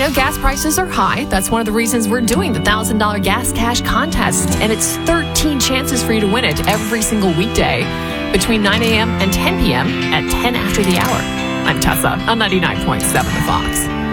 know gas prices are high. That's one of the reasons we're doing the $1,000 Gas Cash contest. And it's 13 chances for you to win it every single weekday between 9 a.m. and 10 p.m. at 10 after the hour. I'm Tessa on 99.7 The Fox.